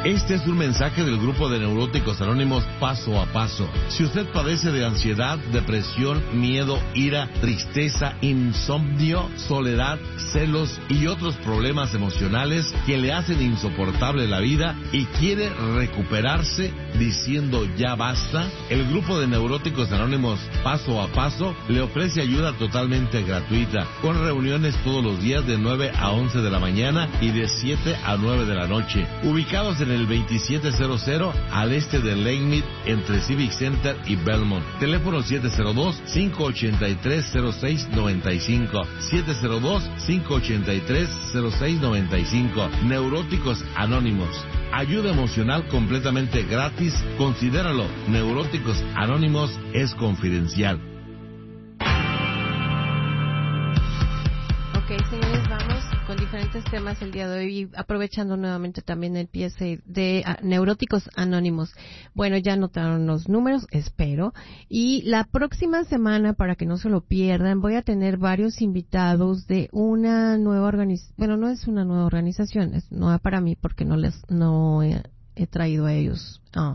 Este es un mensaje del grupo de Neuróticos Anónimos Paso a Paso. Si usted padece de ansiedad, depresión, miedo, ira, tristeza, insomnio, soledad, celos y otros problemas emocionales que le hacen insoportable la vida y quiere recuperarse diciendo ya basta, el grupo de Neuróticos Anónimos Paso a Paso le ofrece ayuda totalmente gratuita, con reuniones todos los días de 9 a 11 de la mañana y de 7 a 9 de la noche, ubicados en el 2700 al este de Lakemead, entre Civic Center y Belmont. Teléfono 702-583-0695. 702-583-0695. Neuróticos Anónimos. Ayuda emocional completamente gratis. Considéralo. Neuróticos Anónimos es confidencial. Ok, señores, vamos con diferentes temas el día de hoy, aprovechando nuevamente también el PSA de Neuróticos Anónimos. Bueno, ya anotaron los números, espero, y la próxima semana, para que no se lo pierdan, voy a tener varios invitados de una nueva organización. Bueno, no es una nueva organización, es nueva para mí porque no he traído a ellos